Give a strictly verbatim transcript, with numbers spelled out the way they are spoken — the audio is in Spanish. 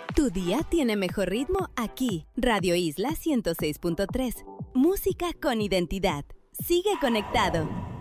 Tu día tiene mejor ritmo aquí. Radio Isla ciento seis punto tres. Música con identidad. Sigue conectado.